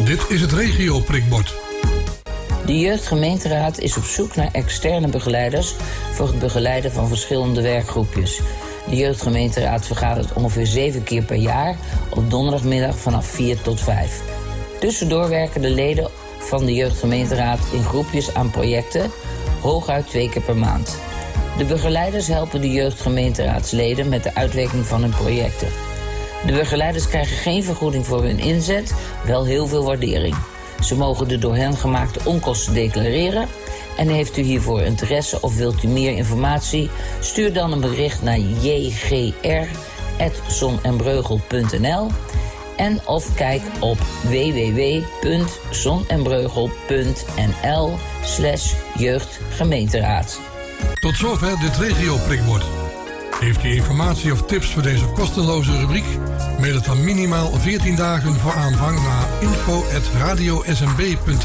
Dit is het regio-prikbord. De Jeugdgemeenteraad is op zoek naar externe begeleiders voor het begeleiden van verschillende werkgroepjes. De Jeugdgemeenteraad vergadert ongeveer 7 keer per jaar op donderdagmiddag vanaf 4 tot 5. Tussendoor werken de leden van de Jeugdgemeenteraad in groepjes aan projecten, hooguit 2 keer per maand. De begeleiders helpen de Jeugdgemeenteraadsleden met de uitwerking van hun projecten. De begeleiders krijgen geen vergoeding voor hun inzet, wel heel veel waardering. Ze mogen de door hen gemaakte onkosten declareren. En heeft u hiervoor interesse of wilt u meer informatie? Stuur dan een bericht naar jgr@zonenbreugel.nl en of kijk op www.zonenbreugel.nl/jeugdgemeenteraad. Tot zover dit regio-prikbord. Heeft u informatie of tips voor deze kosteloze rubriek? Mail het dan minimaal 14 dagen voor aanvang naar info@radiosmb.nl.